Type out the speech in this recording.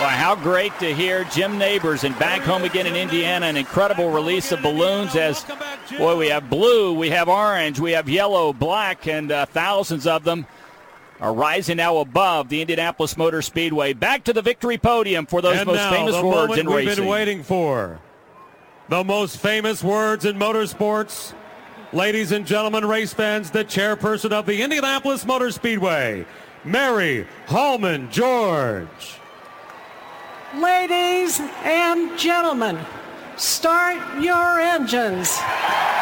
Well, how great to hear Jim Neighbors and back home again in Indiana. An incredible release of balloons as, boy, we have blue, we have orange, we have yellow, black, and thousands of them are rising now above the Indianapolis Motor Speedway. Back to the victory podium for those most famous words in racing. We've been waiting for. The most famous words in motorsports. Ladies and gentlemen, race fans, the chairperson of the Indianapolis Motor Speedway, Mary Hallman George. Ladies and gentlemen, start your engines.